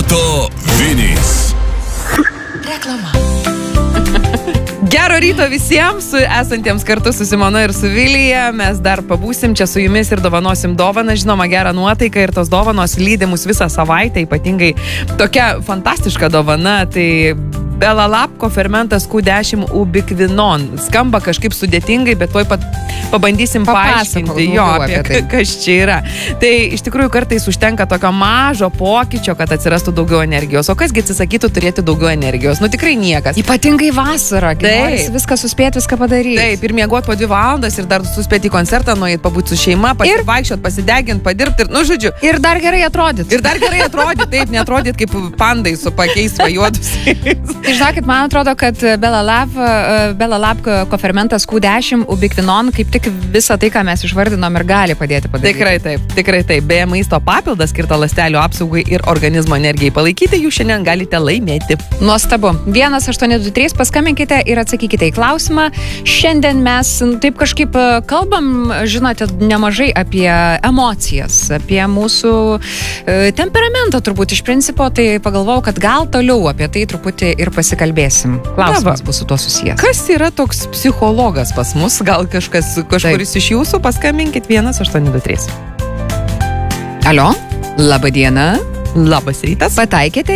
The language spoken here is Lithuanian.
Moto Vinys. Reklama. Gero ryto visiems, esantiems kartu su Simona ir su Vilija. Mes dar pabūsim čia su jumis ir dovanosim dovaną, žinoma, gerą nuotaiką, ir tos dovanos lydi mus visą savaitę, ypatingai tokia fantastiška dovana, tai Belalabko fermentas Q10 Ubiquinon. Skamba kažkaip sudėtingai, bet tuoj pat pabandysim paaiškinti jo apie tai, kas čia yra. Tai iš tikrųjų kartais užtenka tokio mažo pokyčio, kad atsirastų daugiau energijos. O kasgi atsisakytų turėti daugiau energijos? Nu tikrai niekas. Ypatingai vasarą, kai norisi viską suspėti, viską padaryti. Taip, ir miegoti po 2 valandas, ir dar suspėti į koncertą, nueit pabūti su šeima, pasivaikščiot, pasideginti, padirbti, ir, nu, žodžiu. Ir dar gerai atrodyti. Ir dar gerai atrodyti, taip, neatrodyti kaip pandai su pakeis vajuodus. Žinokit, man atrodo, kad Belalabko kofermentas Q10 Ubiquinon kaip tik visą tai, ką mes išvardinom, ir gali padėti padaryti. Tikrai taip. Beje, maisto papildą skirtą ląstelių apsaugai ir organizmo energijai palaikyti, jūs šiandien galite laimėti. Nuostabu. 1823 paskambinkite ir atsakykite į klausimą. Šiandien mes taip kažkaip kalbam, žinote, nemažai apie emocijas, apie mūsų temperamentą turbūt iš principo, tai pagalvojau, kad gal toliau apie tai truputį ir pasikalbėsim. Klausimas bus su tuo susijęs. Kas yra toks psichologas pas mus? Gal kažkuris iš jūsų? Paskambinkit 1823. Alio, laba diena. Labas rytas. Pataikėte